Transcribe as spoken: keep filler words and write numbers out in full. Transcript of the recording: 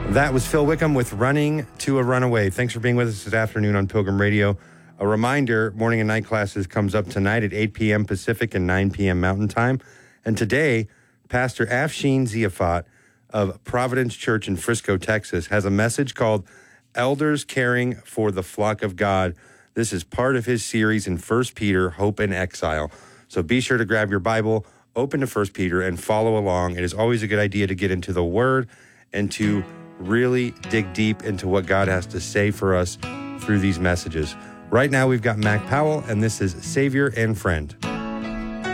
That was Phil Wickham with Running to a Runaway. Thanks for being with us this afternoon on Pilgrim Radio. A reminder, morning and night classes comes up tonight at eight p.m. Pacific and nine p.m. Mountain Time. And today, Pastor Afshin Ziafat of Providence Church in Frisco, Texas, has a message called Elders Caring for the Flock of God. This is part of his series in First Peter, Hope in Exile. So be sure to grab your Bible, open to First Peter, and follow along. It is always a good idea to get into the Word and to really dig deep into what God has to say for us through these messages. Right now, we've got Mac Powell, and this is Savior and Friend.